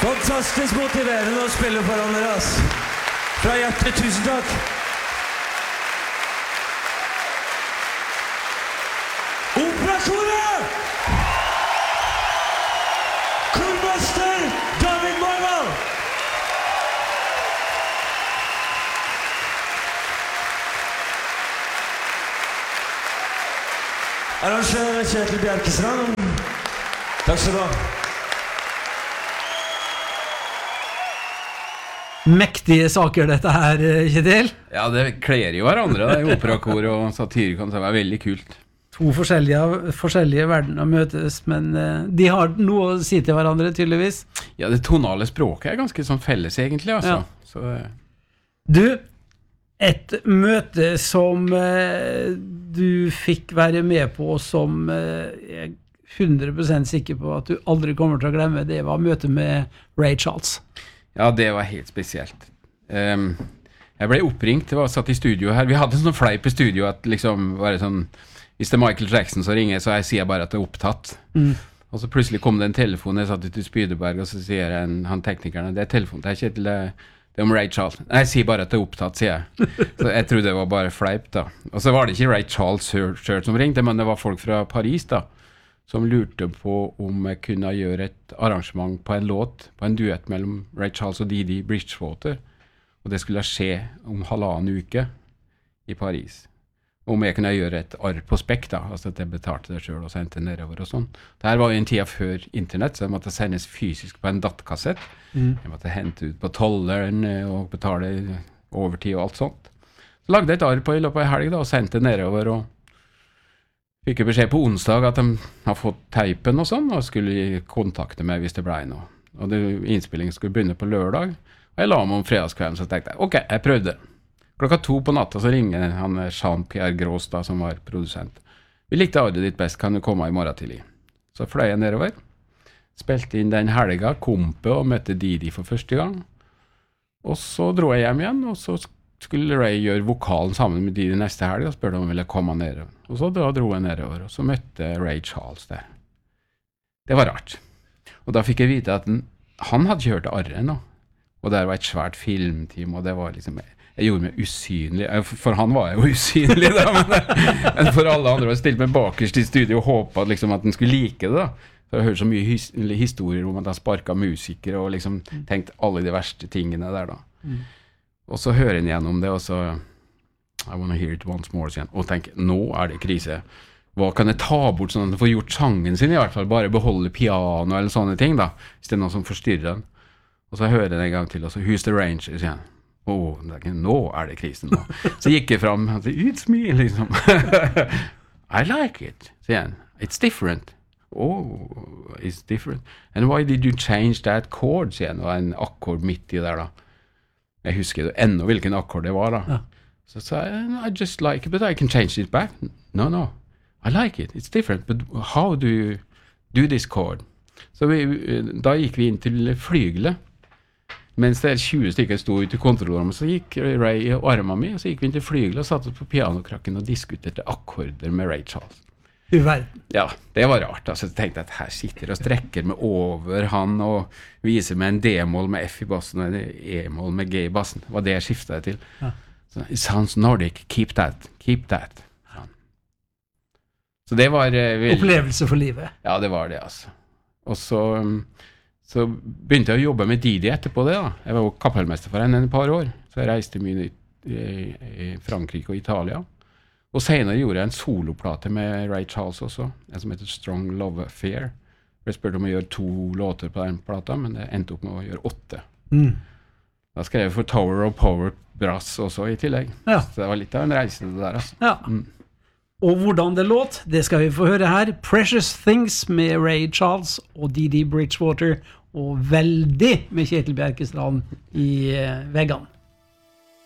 Fantastisk motiverende å spille foran dere, ass. Fra hjertet, tusen takk. Operakoret! Kormester David Marval! Arrangør Kjetil Bjerkestrand. Takk skal du ha. Mektige saker dette her, Kjetil. Ja, det kler jo hverandre, det er operakor og satyrikon, så det var veldig kult. To forskjellige verdener møtes, men de har noe å si til hverandre, tydeligvis. Ja, det tonale språket er ganske sånn felles, egentlig, altså. Ja. Så, Du, et møte som du fikk være med på, som jeg er 100% sikker på at du aldri kommer til å glemme, det var møtet med Ray Charles. ja, det var helt spesielt. Jeg ble oppringt, jeg var satt i studio her. Vi hadde en sånn fleip i studio at liksom var det sånn, hvis det er Michael Jackson så ringer jeg, så jeg sier bare at det er opptatt. Og så plutselig kom det en telefon, jeg satt ute i Spydeberg, og så sier han teknikerne, det er telefon, det er Kjetil, det er om Ray Charles. Nei, jeg sier bare at det er opptatt, sier jeg. Så jeg trodde det var bare fleip da. Og så var det ikke Ray Charles selv som ringte, men det var folk fra Paris da, som lurte på om jeg kunne gjøre et arrangement på en låt, på en duett mellom Ray Charles og Didi Bridgewater. Og det skulle skje om 1,5 uke i Paris. Om jeg kunne gjøre et arr på spekk da, altså at jeg betalte det selv og sendte nedover og sånn. Dette var jo en tid før internett, så det måtte sendes fysisk på en datakassett. Jeg måtte hente ut på tolleren og betale overtid og alt sånt. Så lagde jeg et arr på i løpet av helg da, og sendte nedover, og fikk jeg beskjed på onsdag at de har fått teipen og sånn, og skulle kontakte meg hvis det ble noe. Og innspillingen skulle begynne på lørdag, og jeg la meg om fredagskvelden, så tenkte jeg, ok, jeg prøvde. 2:00 på natta så ringer han Jean-Pierre Gros da, som var produsent. Vi likte arret ditt best, kan du komme i morgen tidlig? Så fløy jeg nedover, spilte inn den helga, kompe og møtte Didi for første gang. Og så dro jeg hjem igjen, og så skulle Ray gjøre vokalen sammen med Didi neste helg, og spørte om han ville komme nedover. Og så da dro jeg nedover, og så møtte Ray Charles der. Det var rart. Og da fikk jeg vite at han hadde ikke hørt arret nå. Og der var et svært filmteam, og det var liksom... Jeg gjorde meg usynlig, for han var jo usynlig da, men for alle andre var stilt meg bakerst i studio og håpet liksom at den skulle like det da. Så jeg hørte så mye historier om at han sparket musikere og liksom tenkt alle de verste tingene der da. Og så hører jeg gjennom det, og så I wanna hear it once more, igjen, og tenker, nå er det krise. Hva kan jeg ta bort sånn at han får gjort sangen sin i hvert fall, bare beholde piano eller sånne ting da, hvis det er noe som forstyrrer den. Og så hører jeg den en gang til, og så Who's the Ranger, sier han. Nå er det krisen nå. Så gikk jeg frem, og sa, it's me, liksom. I like it, sier han. It's different. It's different. And why did you change that chord, sier han. Det var en akkord midt i der da. Jeg husker ennå hvilken akkord det var da. Ja. Så sa jeg, I just like it, but I can change it back. No, I like it, it's different, but how do you do this chord? Så da gikk vi inn til flygelet. Mens det 20 stykker stod ute i kontrollrommet, så gikk Ray i armen min, og så gikk vi inn til flygelet og satt på pianokrakken og diskuterte akkorder med Ray Charles. Ja, det var rart. Altså, jeg tenkte at her sitter og strekker meg over han og viser meg en D-mål med F i bassen og en E-mål med G i bassen. Det var det jeg skiftet til. Ja. Så, it sounds Nordic, keep that. Ja. Så det var... Opplevelse for livet. Ja, det var det, altså. Og så begynte jeg å jobbe med Didi etterpå det da. Jeg var jo kapellmester for henne et par år, så jeg reiste mye i Frankrike og Italia. Og senere gjorde jeg en soloplate med Ray Charles også, en som heter Strong Love Affair. Jeg spurte om å gjøre 2 låter på den plata, men det endte opp med å gjøre 8. Da skrev jeg for Tower of Power Brass også i tillegg. Ja. Så det var litt av en reise det der, altså. Ja. Og hvordan det låt, det skal vi få høre her. Precious Things med Ray Charles og Didi Bridgewater, og veldig med Kjetil Bjerkestrand i veggene.